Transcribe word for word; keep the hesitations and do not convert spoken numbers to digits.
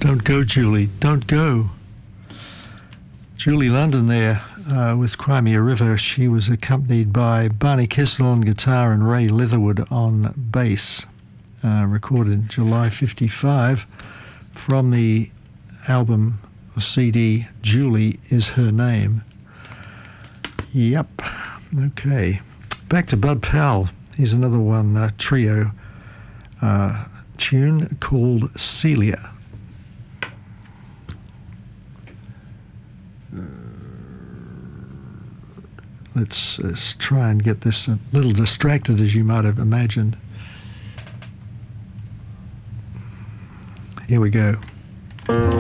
Don't go, Julie, don't go. Julie London there uh, with Crimea River. She was accompanied by Barney Kessel on guitar and Ray Leatherwood on bass. Uh, recorded July fifty-five from the album or C D Julie Is Her Name. Yep. Okay. Back to Bud Powell. Here's another one, uh, trio uh, tune called Celia. Let's, let's try and get this a little distracted, as you might have imagined. Here we go.